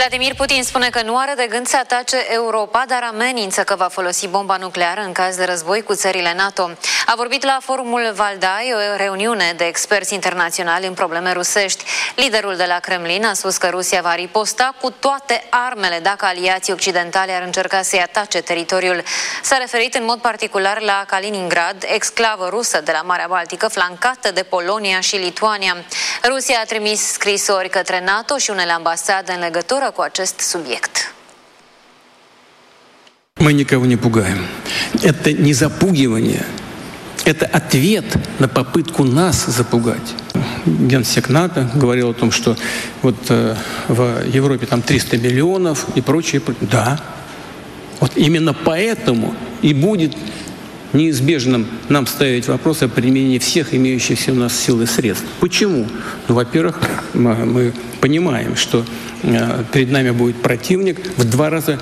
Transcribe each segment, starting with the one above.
Vladimir Putin spune că nu are de gând să atace Europa, dar amenință că va folosi bomba nucleară în caz de război cu țările NATO. A vorbit la forumul Valdai, o reuniune de experți internaționali în probleme rusești. Liderul de la Kremlin a spus că Rusia va riposta cu toate armele dacă aliații occidentali ar încerca să-i atace teritoriul. S-a referit în mod particular la Kaliningrad, exclavă rusă de la Marea Baltică, flancată de Polonia și Lituania. Rusia a trimis scrisori către NATO și unele ambasade în legătură cu acest subiect. Мы никого не пугаем. Это не запугивание, это ответ на попытку нас запугать. Генсек НАТО говорил о том, что вот в Европе там 300 миллионов и прочее. Да, вот именно поэтому и будет неизбежным нам ставить вопрос о применении всех имеющихся у нас сил и средств. Почему? Ну, во-первых, мы понимаем, что перед нами будет противник в 2 раза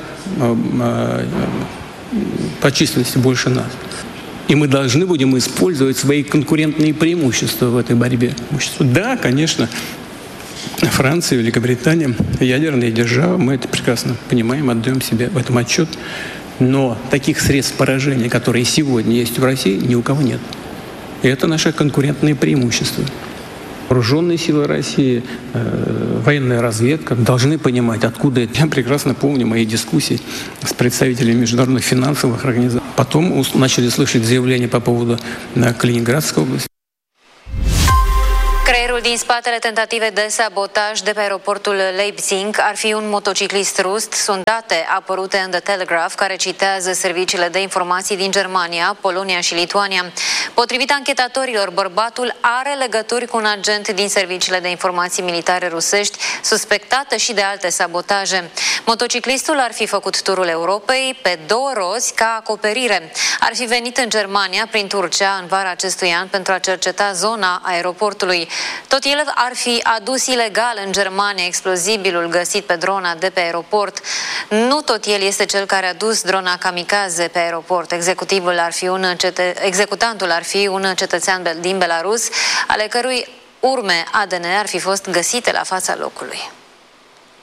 по численности больше нас. И мы должны будем использовать свои конкурентные преимущества в этой борьбе. Да, конечно, Франция, Великобритания, ядерные державы, мы это прекрасно понимаем, отдаем себе в этом отчет. Но таких средств поражения, которые сегодня есть в России, ни у кого нет. И это наше конкурентное преимущество. Вооруженные силы России, военная разведка должны понимать, откуда это. Я прекрасно помню мои дискуссии с представителями международных финансовых организаций. Потом начали слышать заявления по поводу Калининградской области. Creierul din spatele tentative de sabotaj de pe aeroportul Leipzig ar fi un motociclist rus. Sunt date apărute în The Telegraph care citează serviciile de informații din Germania, Polonia și Lituania. Potrivit anchetatorilor, bărbatul are legături cu un agent din serviciile de informații militare rusești, suspectată și de alte sabotaje. Motociclistul ar fi făcut turul Europei pe 2 roți ca acoperire. Ar fi venit în Germania prin Turcia în vara acestui an pentru a cerceta zona aeroportului. Tot el ar fi adus ilegal în Germania explozibilul găsit pe drona de pe aeroport. Nu tot el este cel care a dus drona kamikaze pe aeroport. Executantul ar fi un cetățean din Belarus, ale cărui urme ADN ar fi fost găsite la fața locului.